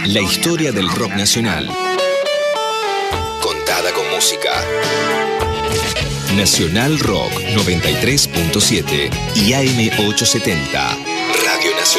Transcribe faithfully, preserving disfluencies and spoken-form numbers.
La historia del rock nacional. Contada con música. Nacional Rock noventa y tres punto siete y A M ochocientos setenta. Radio